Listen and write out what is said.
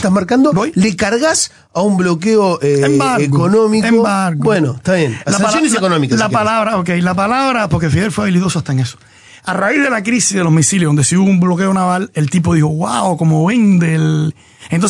estás marcando, Voy. le cargas a un bloqueo económico. Embargo. Bueno, está bien. Las sanciones económicas. La palabra, porque Fidel fue habilidoso hasta en eso. A raíz de la crisis de los misiles, donde sí hubo un bloqueo naval, el tipo dijo, wow, como vende el... Entonces